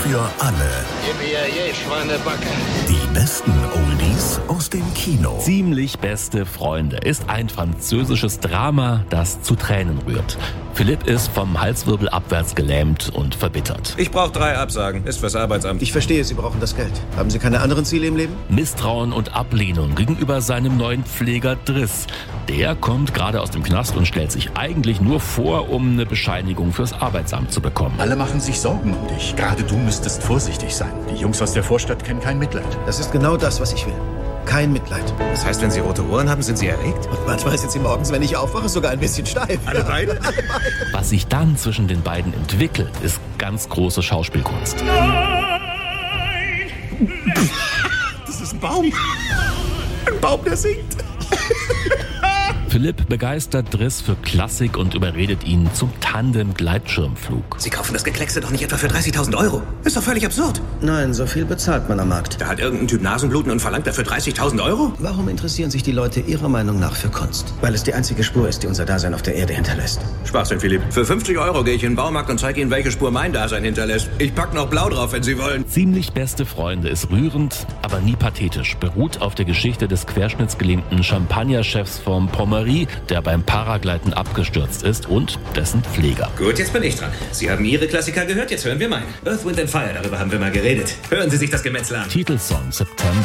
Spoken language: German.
für alle. Yippie, Schweinebacke. Die besten Oldies aus dem Kino. Ziemlich beste Freunde ist ein französisches Drama, das zu Tränen rührt. Philipp ist vom Halswirbel abwärts gelähmt und verbittert. Ich brauche 3 Absagen. Ist fürs Arbeitsamt. Ich verstehe, Sie brauchen das Geld. Haben Sie keine anderen Ziele im Leben? Misstrauen und Ablehnung gegenüber seinem neuen Pfleger Driss. Der kommt gerade aus dem Knast und stellt sich eigentlich nur vor, um eine Bescheinigung fürs Arbeitsamt zu bekommen. Alle machen sich Sorgen um dich. Gerade du müsstest vorsichtig sein. Die Jungs aus der Vorstadt kennen kein Mitleid. Das ist genau das, was ich will. Kein Mitleid. Das heißt, wenn Sie rote Ohren haben, sind Sie erregt? Und manchmal sind Sie morgens, wenn ich aufwache, sogar ein bisschen steif. Alle beide? Was sich dann zwischen den beiden entwickelt, ist ganz große Schauspielkunst. Das ist ein Baum. Ein Baum, der singt. Philipp begeistert Driss für Klassik und überredet ihn zum Tandem-Gleitschirmflug. Sie kaufen das Gekleckse doch nicht etwa für 30.000 Euro. Ist doch völlig absurd. Nein, so viel bezahlt man am Markt. Da hat irgendein Typ Nasenbluten und verlangt dafür 30.000 Euro? Warum interessieren sich die Leute Ihrer Meinung nach für Kunst? Weil es die einzige Spur ist, die unser Dasein auf der Erde hinterlässt. Schwachsinn, Philipp. Für 50 Euro gehe ich in den Baumarkt und zeige Ihnen, welche Spur mein Dasein hinterlässt. Ich pack noch blau drauf, wenn Sie wollen. Ziemlich beste Freunde ist rührend, aber nie pathetisch. Beruht auf der Geschichte des querschnittsgelähmten Champagnerchefs vom Pommery, der beim Paragleiten abgestürzt ist, und dessen Pfleger. Gut, jetzt bin ich dran. Sie haben Ihre Klassiker gehört, jetzt hören wir meinen. Earth, Wind & Fire, darüber haben wir mal geredet. Hören Sie sich das Gemetzel an. Titelsong September.